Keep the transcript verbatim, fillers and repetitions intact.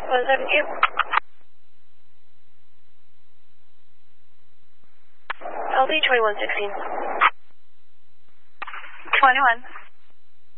one seven Q. L D twenty-one sixteen. twenty-one.